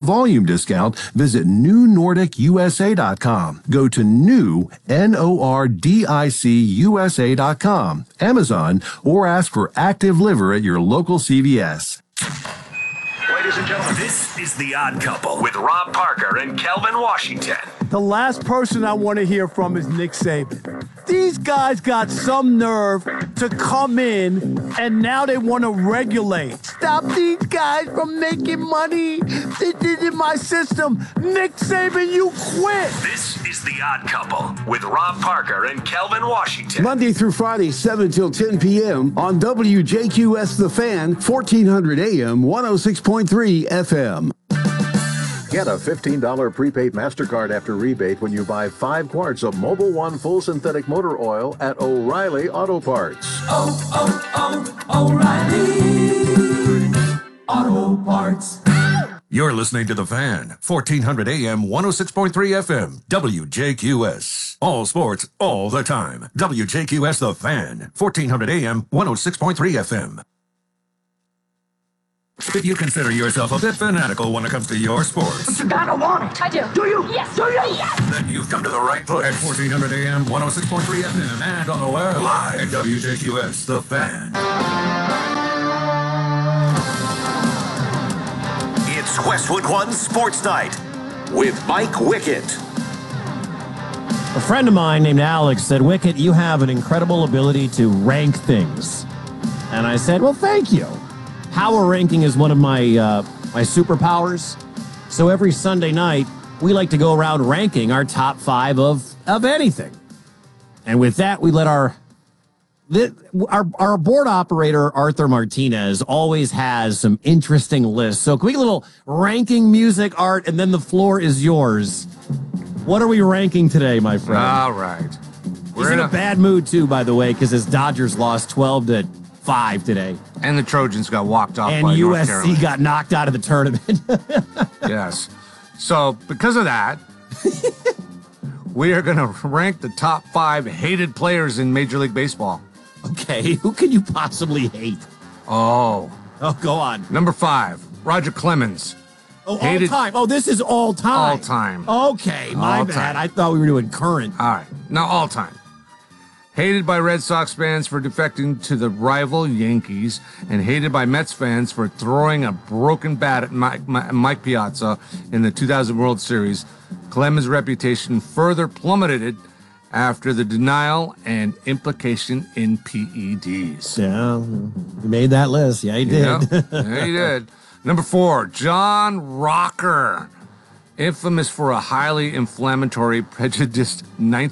volume discount, visit newnordicusa.com. Go to NORDICUSA.com, Amazon, or ask for Active Liver at your local CVS. Ladies and gentlemen, this is The Odd Couple with Rob Parker and Kelvin Washington. The last person I want to hear from is Nick Saban. These guys got some nerve to come in, and now they want to regulate. Stop these guys from making money. This isn't my system. Nick Saban, you quit. This is The Odd Couple with Rob Parker and Kelvin Washington. Monday through Friday, 7 till 10 p.m. on WJQS The Fan, 1400 AM, 106.3 FM. Get a $15 prepaid MasterCard after rebate when you buy 5 quarts of Mobil 1 full synthetic motor oil at O'Reilly Auto Parts. O'Reilly Auto Parts. You're listening to The Fan, 1400 AM, 106.3 FM, WJQS. All sports, all the time. WJQS The Fan, 1400 AM, 106.3 FM. If you consider yourself a bit fanatical when it comes to your sports, But you gotta want it. I do. Do you? Yes. Do you? Yes. then you've come to the right place. 1400 AM, 106.3 FM, and on the web, live at WJQS The Fan. It's Westwood One Sports Night with Mike Wickett. A friend of mine named Alex said, Wickett, you have an incredible ability to rank things. And I said, well, thank you. Power ranking is one of my my superpowers. So every Sunday night, we like to go around ranking our top 5 of anything. And with that, we let our board operator, Arthur Martinez, always has some interesting lists. So can we get a little ranking music, Art, and then the floor is yours. What are we ranking today, my friend? All right. He's in a bad mood, too, by the way, because his Dodgers lost 12-5 today. And the Trojans got walked off And by North USC Carolina. got knocked out of the tournament. Yes. So, because of that, we are going to rank the top 5 hated players in Major League Baseball. Okay, who can you possibly hate? Oh, go on. number 5, Roger Clemens. Oh, Hated- all time. Oh, this is all time. All time. Okay, my All bad. time. I thought we were doing current. All right. Now, all time. Hated by Red Sox fans for defecting to the rival Yankees, and hated by Mets fans for throwing a broken bat at Mike Piazza in the 2000 World Series. Clemens' reputation further plummeted after the denial and implication in PEDs. Yeah, you made that list. Yeah, he did. Yeah, he did. Number 4, John Rocker. Infamous for a highly inflammatory, prejudiced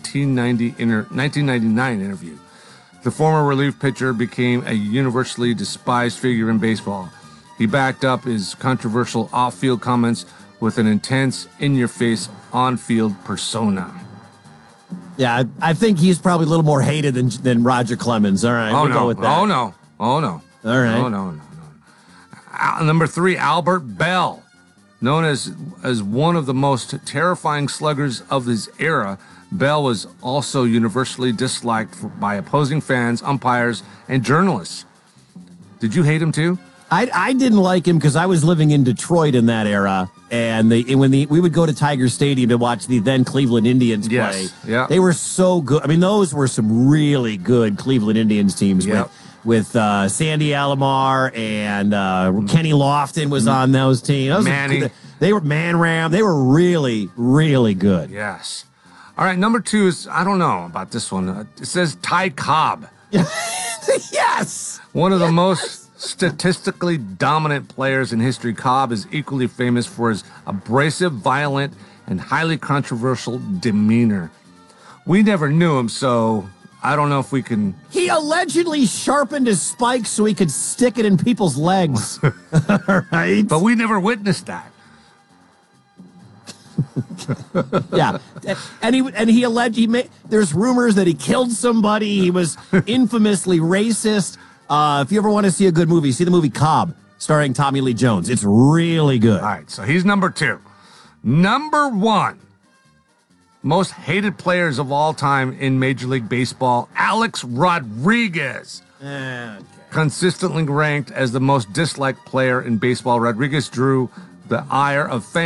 1999 interview. The former relief pitcher became a universally despised figure in baseball. He backed up his controversial off-field comments with an intense, in-your-face, on-field persona. Yeah, I think he's probably a little more hated than Roger Clemens. All right, we'll go with that. Oh, no. All right. Oh, no. Number 3, Albert Bell. Known as one of the most terrifying sluggers of his era, Bell was also universally disliked by opposing fans, umpires, and journalists. Did you hate him too? I didn't like him because I was living in Detroit in that era, and we would go to Tiger Stadium to watch the then Cleveland Indians play. Yes, yeah. They were so good. I mean, those were some really good Cleveland Indians teams. Yep. With Sandy Alomar and Kenny Lofton was on those teams. Manny. They were Man Ram. They were really, really good. Yes. All right, number 2 is, I don't know about this one. It says Ty Cobb. Yes! One of the most statistically dominant players in history, Cobb is equally famous for his abrasive, violent, and highly controversial demeanor. We never knew him, so I don't know if we can... He allegedly sharpened his spikes so he could stick it in people's legs. Right? But we never witnessed that. Yeah. And he alleged there's rumors that he killed somebody. He was infamously racist. If you ever want to see a good movie, see the movie Cobb, starring Tommy Lee Jones. It's really good. All right, so he's number 2. Number 1. Most hated players of all time in Major League Baseball, Alex Rodriguez. Okay. Consistently ranked as the most disliked player in baseball, Rodriguez drew the ire of fans